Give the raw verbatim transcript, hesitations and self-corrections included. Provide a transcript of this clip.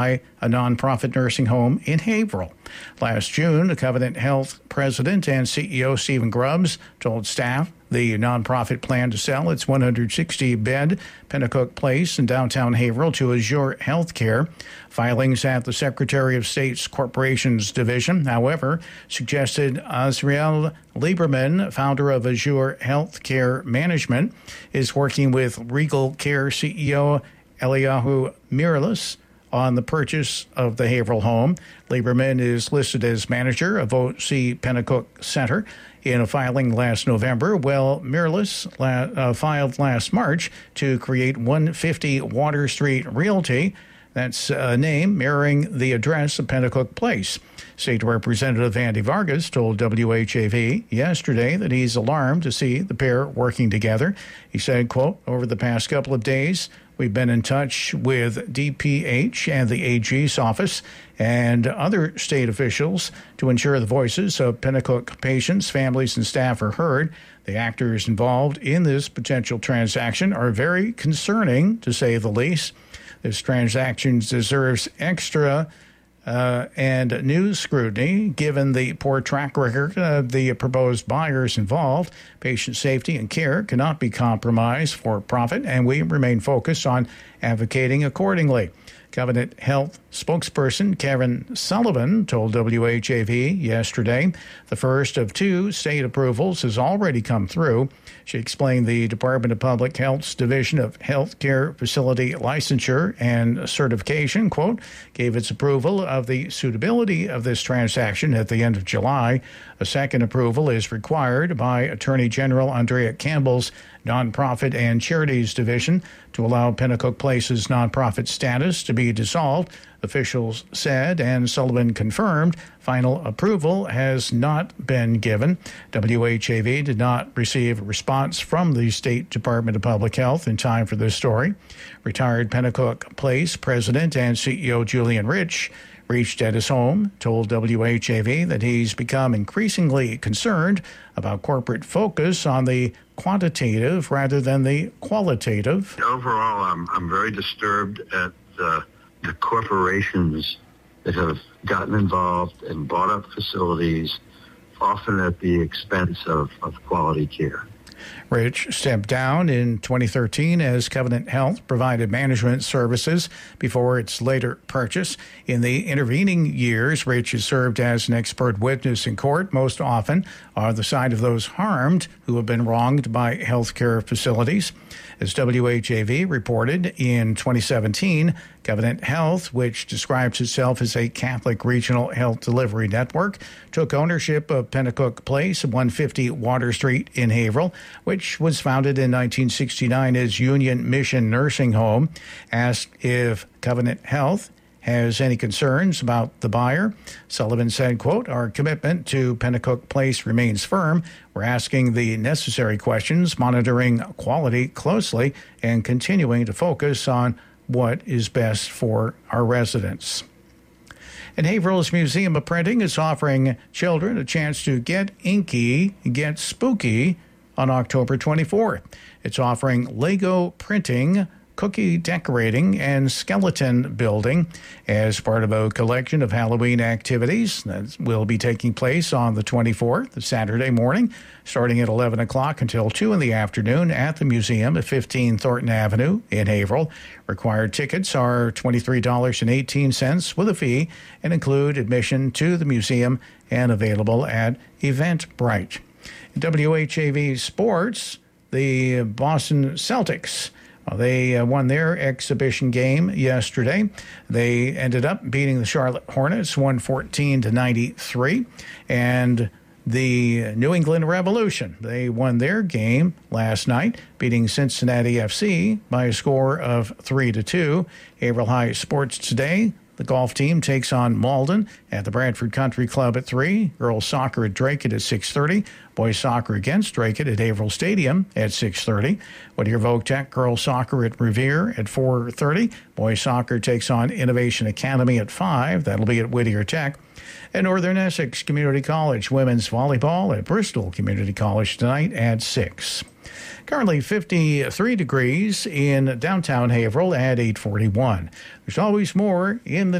a nonprofit nursing home in Haverhill. Last June, the Covenant Health president and C E O Stephen Grubbs told staff the nonprofit planned to sell its one hundred sixty bed Pennacook Place in downtown Haverhill to Azure Healthcare. Filings at the Secretary of State's Corporations Division, however, suggested Azriel Lieberman, founder of Azure Healthcare Management, is working with Regal Care C E O Eliyahu Miralus on the purchase of the Haverhill home. Lieberman is listed as manager of O C Pennacook Center in a filing last November. Well, Miralus la- uh, filed last March to create one fifty Water Street Realty. That's a name mirroring the address of Pennacook Place. State Representative Andy Vargas told W H A V yesterday that he's alarmed to see the pair working together. He said, quote, over the past couple of days, we've been in touch with D P H and the A G's office and other state officials to ensure the voices of Pennacook patients, families, and staff are heard. The actors involved in this potential transaction are very concerning, to say the least. This transaction deserves extra uh, and new scrutiny, given the poor track record of the proposed buyers involved. Patient safety and care cannot be compromised for profit, and we remain focused on advocating accordingly. Covenant Health spokesperson Karen Sullivan told W H A V yesterday the first of two state approvals has already come through. She explained the Department of Public Health's Division of Healthcare Facility Licensure and Certification, quote, gave its approval of the suitability of this transaction at the end of July. A second approval is required by Attorney General Andrea Campbell's Nonprofit and Charities Division to allow Pennacook Place's nonprofit status to be dissolved, officials said, and Sullivan confirmed final approval has not been given. W H A V did not receive a response from the State Department of Public Health in time for this story. Retired Pennacook Place president and C E O Julian Rich reached at his home, told W H A V that he's become increasingly concerned about corporate focus on the quantitative rather than the qualitative. Overall, I'm, I'm very disturbed at the, the corporations that have gotten involved and bought up facilities, often at the expense of, of quality care. Rich stepped down in twenty thirteen as Covenant Health provided management services before its later purchase. In the intervening years, Rich has served as an expert witness in court, most often on the side of those harmed who have been wronged by healthcare facilities. As W H A V reported in twenty seventeen, Covenant Health, which describes itself as a Catholic regional health delivery network, took ownership of Pennacook Place, one fifty Water Street in Haverhill, which was founded in nineteen sixty-nine as Union Mission Nursing Home. Asked if Covenant Health has any concerns about the buyer, Sullivan said, quote, our commitment to Pennacook Place remains firm. We're asking the necessary questions, monitoring quality closely, and continuing to focus on what is best for our residents. And Haverhill's Museum of Printing is offering children a chance to get inky, get spooky on October twenty-fourth. It's offering Lego printing, cookie decorating, and skeleton building as part of a collection of Halloween activities that will be taking place on the twenty-fourth, Saturday morning, starting at eleven o'clock until two in the afternoon at the museum at fifteen Thornton Avenue in Haverhill. Required tickets are twenty-three dollars and eighteen cents with a fee and include admission to the museum and available at Eventbrite. W H A V Sports, the Boston Celtics, well, they uh, won their exhibition game yesterday. They ended up beating the Charlotte Hornets one fourteen to ninety-three. And the New England Revolution, they won their game last night, beating Cincinnati F C by a score of three to two. Haverhill High Sports today. The golf team takes on Malden at the Bradford Country Club at three. Girls soccer at Drake at six thirty. Boys soccer against Drake at Haverhill Stadium at six thirty. Whittier Vogue Tech girls soccer at Revere at four thirty. Boys soccer takes on Innovation Academy at five. That'll be at Whittier Tech. And Northern Essex Community College women's volleyball at Bristol Community College tonight at six. Currently fifty-three degrees in downtown Haverhill at eight forty-one. There's always more in the